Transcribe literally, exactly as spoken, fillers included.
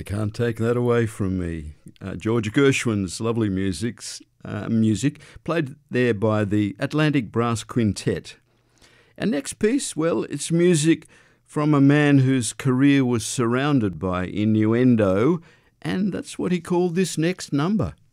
They can't take that away from me. Uh, George Gershwin's lovely musics, uh, music, played there by the Atlantic Brass Quintet. Our next piece, well, it's music from a man whose career was surrounded by innuendo, and that's what he called this next number.